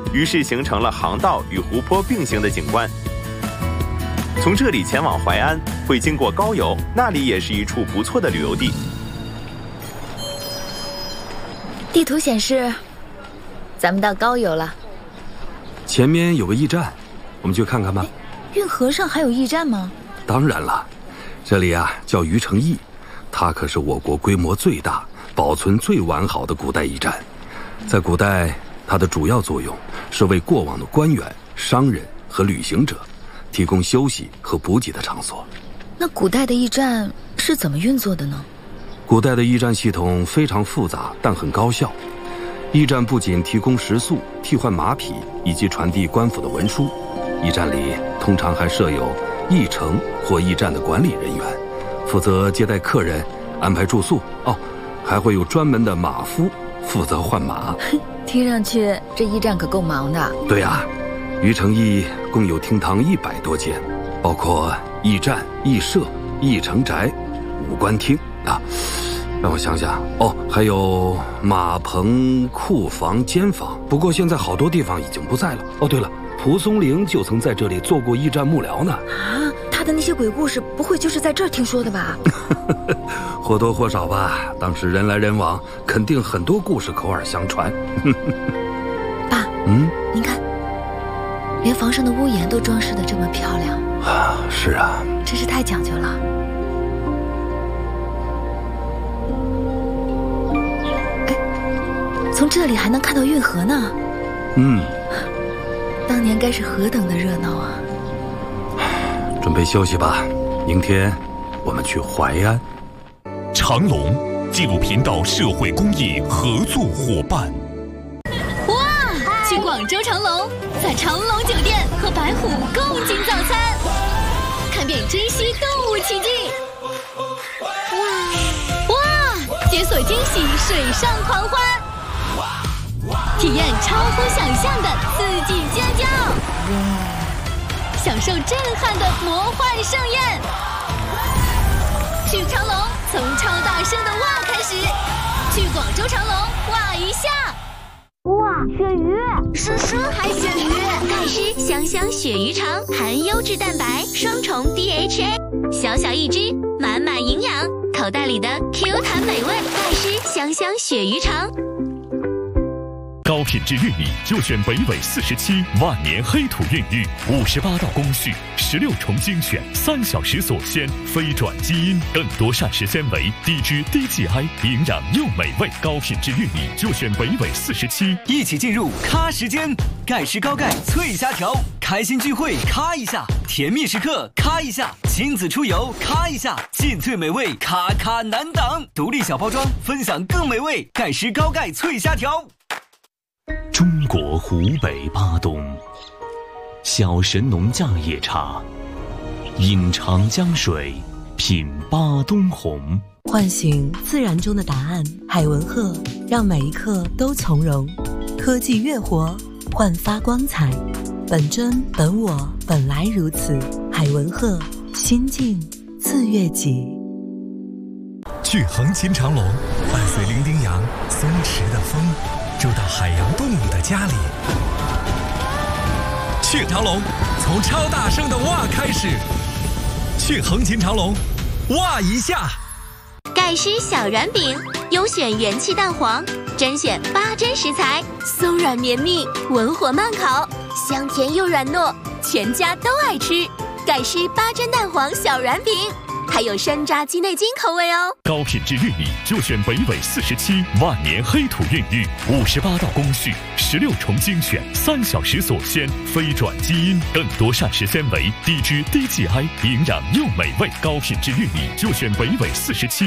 于是形成了航道与湖泊并行的景观。从这里前往淮安会经过高邮，那里也是一处不错的旅游地。 地图显示，咱们到高邮了。 前面有个驿站，我们去看看吧。 运河上还有驿站吗？ 当然了，这里啊叫虞城驿，它可是我国规模最大、保存最完好的古代驿站。在古代，它的主要作用是为过往的官员、商人和旅行者提供休息和补给的场所。 那古代的驿站是怎么运作的呢？ 古代的驿站系统非常复杂，但很高效。驿站不仅提供食宿、替换马匹以及传递官府的文书，驿站里通常还设有驿丞或驿站的管理人员，负责接待客人、安排住宿。还会有专门的马夫负责换马。 听上去这驿站可够忙的。 对啊，虞城驿共有厅堂100多间，包括驿站、驿舍、驿丞宅、武官厅啊。让我想想，还有马棚、库房、监房。不过现在好多地方已经不在了。对了，蒲松龄就曾在这里做过驿站幕僚呢。 啊，他的那些鬼故事不会就是在这儿听说的吧？ 或多或少吧，当时人来人往，肯定很多故事口耳相传。 爸，您看，连房上的屋檐都装饰得这么漂亮啊！是啊， 真是太讲究了。从这里还能看到运河呢。当年该是何等的热闹啊！ 准备休息吧，明天我们去淮安。 长隆纪录频道社会公益合作伙伴。 哇！去广州长隆，在长隆酒店和白虎共进早餐，看遍珍稀动物奇迹。哇！解锁惊喜水上狂欢。体验超乎想象的刺激尖叫，享受震撼的魔幻盛宴。去长隆，从超大声的哇开始；去广州长隆，哇一下。 哇，鳕鱼！叔还鳕鱼！ 钙湿香香鳕鱼肠，含优质蛋白，双重 DHA， 小小一只，满满营养，口袋里的 Q 弹美味。钙湿香香鳕鱼肠。 高品质玉米就选北纬47万年黑土孕育，58道工序，16重精选，3小时锁鲜，非转基因，更多膳食纤维，低脂低 GI， 营养又美味。高品质玉米就选北纬47。 一起进入咖时间，钙湿高钙脆虾条，开心聚会咔一下，甜蜜时刻咔一下，亲子出游咔一下，进脆美味咔咔难挡。独立小包装，分享更美味。钙湿高钙脆虾条。 中国湖北巴东，小神农架野茶，饮长江水，品巴东红。 唤醒自然中的答案，海文鹤让每一刻都从容。科技乐活，焕发光彩。本真本我，本来如此。海文鹤，心境自悦己。 去横琴长隆，伴随伶仃洋松弛的风，住到海洋动物的家里。去长隆，从超大声的哇开始。去横琴长隆，哇一下。 钙湿小软饼，优选元气蛋黄，甄选8珍食材，松软绵密，文火慢烤，香甜又软糯，全家都爱吃。钙湿8珍蛋黄小软饼，还有山楂鸡内金口味哦。 高品质玉米就选北纬47万年黑土孕育，58道工序，16重精选，3小时锁鲜，非转基因，更多膳食纤维，低脂低 GI， 营养又美味。高品质玉米就选北纬47